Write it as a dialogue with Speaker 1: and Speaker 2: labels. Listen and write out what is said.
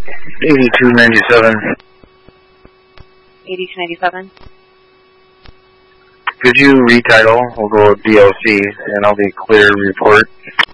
Speaker 1: 8297.
Speaker 2: 8297.
Speaker 1: Could you retitle? We'll go with DLC, and I'll be clear to report.